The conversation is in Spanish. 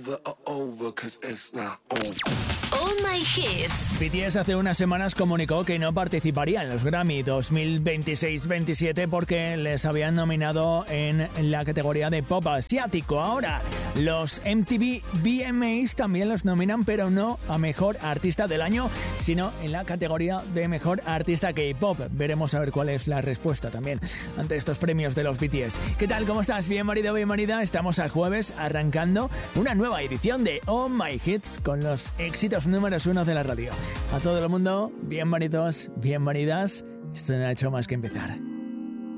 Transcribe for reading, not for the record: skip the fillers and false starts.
All My Hits. BTS hace unas semanas comunicó que no participaría en los Grammy 2026-27 porque les habían nominado en la categoría de pop asiático. Ahora, los MTV VMAs también los nominan, pero no a Mejor Artista del Año, sino en la categoría de Mejor Artista K-Pop. Veremos a ver cuál es la respuesta también ante estos premios de los BTS. ¿Qué tal? ¿Cómo estás? Bienvenido, bienvenida. Estamos a jueves arrancando una nueva edición de All My Hits con los éxitos números 1 de la radio. A todo el mundo, bienvenidos, bienvenidas. Esto no ha hecho más que empezar.